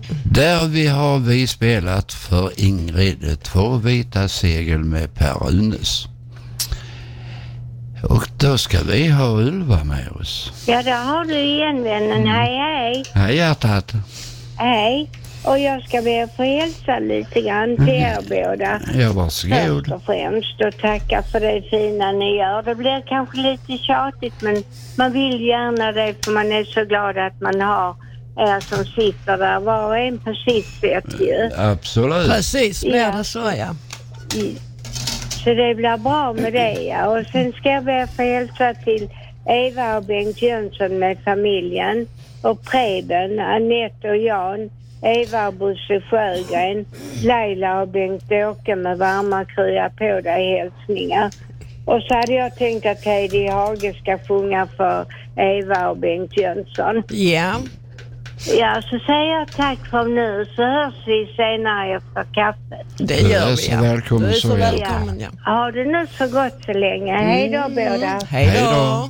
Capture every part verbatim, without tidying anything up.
Där vi har vi spelat för Ingrid Två vita segel med Per Runes. Och då ska vi ha Ulva med oss. Ja, då har du igen, vännen. Mm. Hej, hej. Hej, hjärtat. Hej. Och jag ska be att få hälsa lite grann till er båda. Ja, varsågod. Först och främst och tacka för det fina ni gör. Det blir kanske lite tjatigt, men man vill gärna det för man är så glad att man har er som sitter där. Var och en på sitt sätt ju. Absolut. Precis, med det så ja. Så det blir bra med det, ja. Och sen ska jag be att få hälsa till Eva och Bengt Jönsson med familjen. Och Preben, Annette och Jan. Eva och Bosse Sjögren, Leila och Bengt-Åke med varma krya på dig hälsningar. Och så hade jag tänkt att Heidi Hage ska sjunga för Eva och Bengt Jönsson. Ja. Ja, så säger jag tack för nu, så hörs vi senare efter kaffet. Det gör vi, ja. Välkommen, du är så så välkommen, ja. Ja. Ha det nu så gott så länge. Hej då, mm. båda. Hej då.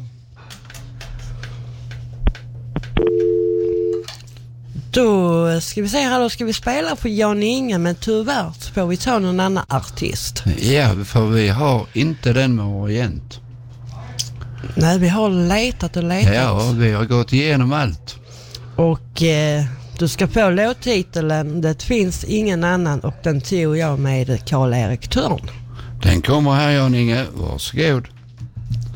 Då ska vi se här, då ska vi spela för Jan Inge, men tyvärr så får vi ta någon annan artist. Ja, för vi har inte den med Orient. Nej, vi har letat och letat. Ja, vi har gått igenom allt. Och eh, du ska få låttiteln Det finns ingen annan, och den tog jag med Karl-Erik Törn. Den kommer här, Jan Inge. Varsågod.